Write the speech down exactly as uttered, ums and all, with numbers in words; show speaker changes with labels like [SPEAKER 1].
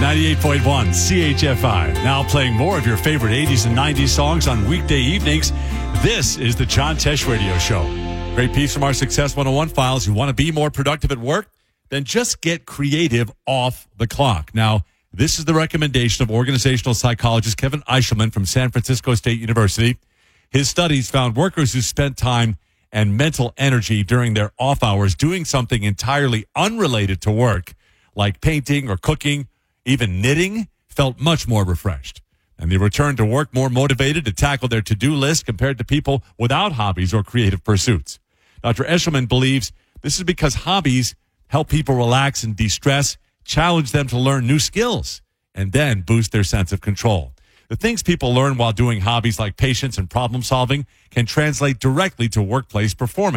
[SPEAKER 1] ninety-eight point one C H F I. Now playing more of your favorite eighties and nineties songs on weekday evenings. This is the John Tesh Radio Show. Great piece from our Success one oh one files. You want to be more productive at work? Then just get creative off the clock. Now, this is the recommendation of organizational psychologist Kevin Eichelman from San Francisco State University. His studies found workers who spent time and mental energy during their off hours doing something entirely unrelated to work, like painting or cooking, even knitting, felt much more refreshed. And they returned to work more motivated to tackle their to-do list compared to people without hobbies or creative pursuits. Doctor Eichelman believes this is because hobbies help people relax and de-stress, challenge them to learn new skills, and then boost their sense of control. The things people learn while doing hobbies like patience and problem solving can translate directly to workplace performance.